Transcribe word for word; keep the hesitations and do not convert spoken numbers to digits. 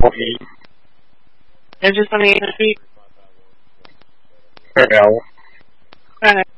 eight. They're just on the eight feet. For L. Alright.